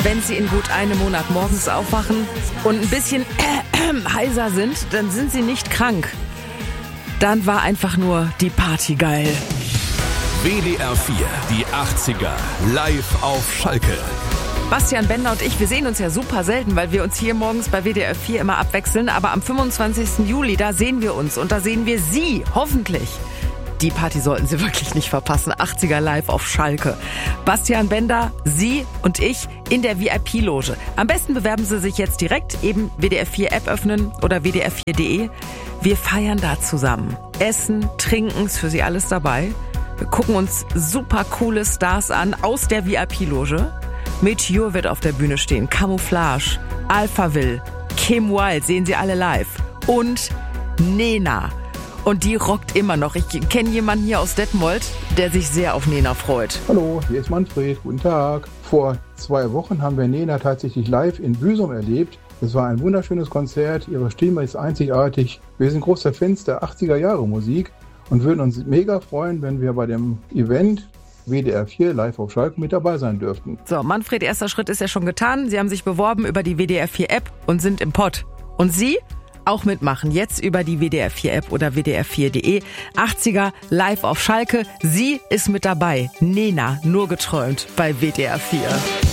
wenn Sie in gut einem Monat morgens aufwachen und ein bisschen heiser sind, dann sind Sie nicht krank. Dann war einfach nur die Party geil. WDR 4, die 80er, live auf Schalke. Bastian Bender und ich, wir sehen uns ja super selten, weil wir uns hier morgens bei WDR 4 immer abwechseln. Aber am 25. Juli, da sehen wir uns und da sehen wir Sie, hoffentlich. Die Party sollten Sie wirklich nicht verpassen. 80er live auf Schalke. Bastian Bender, Sie und ich in der VIP-Loge. Am besten bewerben Sie sich jetzt direkt, eben WDR 4 App öffnen oder WDR4.de. Wir feiern da zusammen. Essen, Trinken, ist für Sie alles dabei. Wir gucken uns super coole Stars an aus der VIP-Loge. Meteor wird auf der Bühne stehen, Camouflage, Alphaville, Kim Wilde, sehen Sie alle live. Und Nena. Und die rockt immer noch. Ich kenne jemanden hier aus Detmold, der sich sehr auf Nena freut. Hallo, hier ist Manfred. Guten Tag. Vor 2 Wochen haben wir Nena tatsächlich live in Büsum erlebt. Es war ein wunderschönes Konzert. Ihre Stimme ist einzigartig. Wir sind großer Fans der 80er Jahre Musik und würden uns mega freuen, wenn wir bei dem Event WDR 4 live auf Schalke mit dabei sein dürften. So, Manfred, erster Schritt ist ja schon getan. Sie haben sich beworben über die WDR 4 App und sind im Pott. Und Sie? Auch mitmachen. Jetzt über die WDR 4 App oder WDR4.de. 80er live auf Schalke. Sie ist mit dabei. Nena, nur geträumt bei WDR 4.